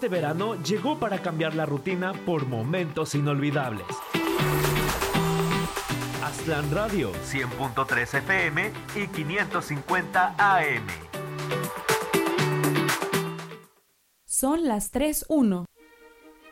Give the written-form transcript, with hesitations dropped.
este verano llegó para cambiar la rutina por momentos inolvidables. Aztlán Radio, 100.3 FM y 550 AM. Son las 3:01.